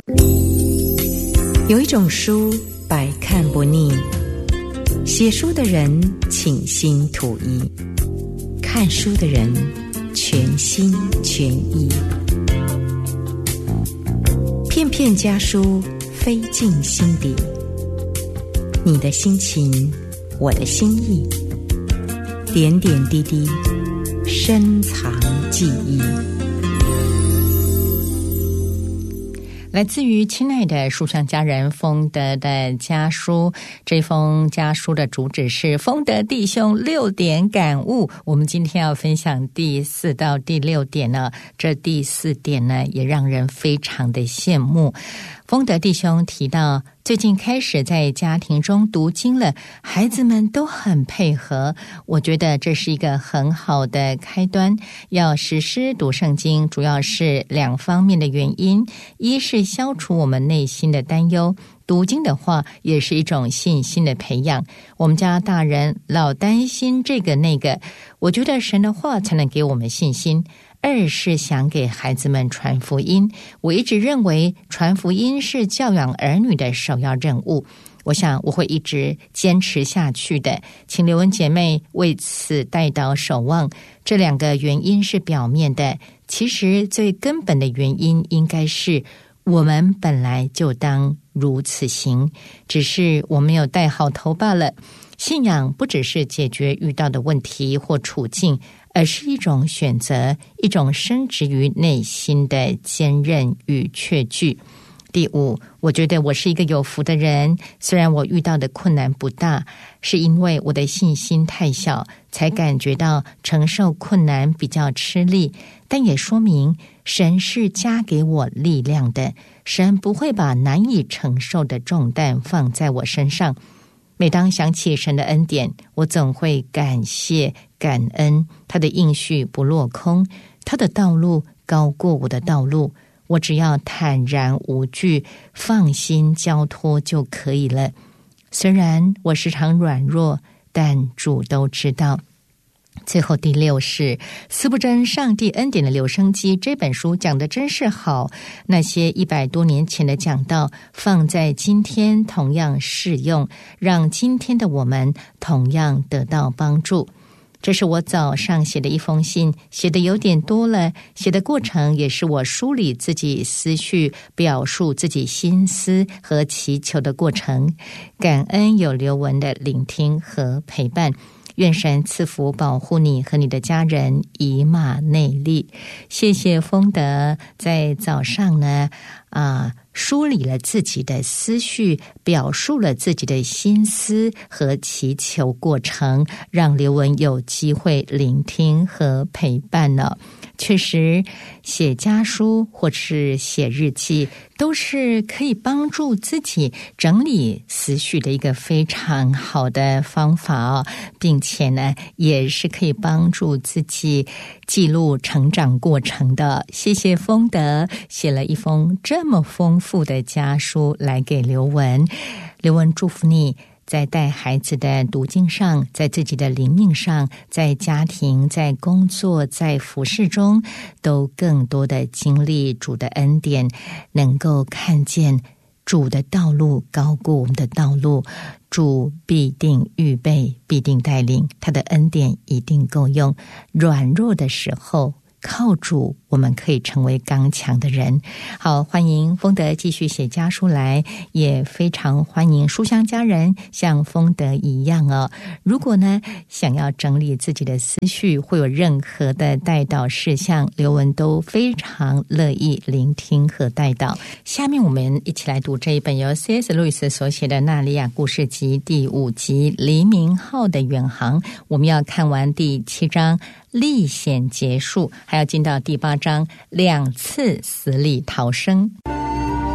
有一种书百看不腻，写书的人倾心吐意，看书的人全心全意。片片家书飞进心底，你的心情，我的心意，点点滴滴深藏记忆。来自于亲爱的书香家人丰德的家书，这封家书的主旨是丰德弟兄6点感悟。我们今天要分享第4到第6点呢，这第4点呢也让人非常的羡慕。丰德弟兄提到，最近开始在家庭中读经了，孩子们都很配合，我觉得这是一个很好的开端。要实施读圣经，主要是2方面的原因，一是消除我们内心的担忧，读经的话也是一种信心的培养。我们家大人老担心这个那个，我觉得神的话才能给我们信心。2是想给孩子们传福音，我一直认为传福音是教养儿女的首要任务，我想我会一直坚持下去的，请刘文姐妹为此代祷守望。这2个原因是表面的，其实最根本的原因应该是我们本来就当如此行，只是我没有戴好头罢了。信仰不只是解决遇到的问题或处境，而是一种选择，一种深植于内心的坚韧与确据。第5，我觉得我是一个有福的人，虽然我遇到的困难不大，是因为我的信心太小，才感觉到承受困难比较吃力，但也说明神是加给我力量的，神不会把难以承受的重担放在我身上。每当想起神的恩典，我总会感谢感恩，他的应许不落空，他的道路高过我的道路，我只要坦然无惧，放心交托就可以了。虽然我时常软弱，但主都知道。最后第6是斯布真上帝恩典的留声机，这本书讲的真是好，那些100多年前的讲道放在今天同样适用，让今天的我们同样得到帮助。这是我早上写的一封信，写的有点多了，写的过程也是我梳理自己思绪，表述自己心思和祈求的过程。感恩有刘文的聆听和陪伴，愿神赐福保护你和你的家人，以马内利。谢谢丰德在早上呢梳理了自己的思绪，表述了自己的心思和祈求过程，让刘文有机会聆听和陪伴了。确实，写家书或是写日记都是可以帮助自己整理思绪的一个非常好的方法并且呢，也是可以帮助自己记录成长过程的。谢谢丰德写了一封这么丰富的家书来给刘文。刘文祝福你在带孩子的读经上，在自己的灵命上，在家庭，在工作，在服事中，都更多的经历主的恩典，能够看见主的道路高过我们的道路，主必定预备，必定带领，他的恩典一定够用。软弱的时候靠主，我们可以成为刚强的人。好，欢迎丰德继续写家书来，也非常欢迎书香家人像丰德一样如果呢想要整理自己的思绪，会有任何的代祷事项，刘文都非常乐意聆听和代祷。下面我们一起来读这一本由 C.S. 路易斯所写的《纳利亚故事集》第5集《黎明号的远航》，我们要看完第7章历险结束，还要进到第8章2次死里逃生。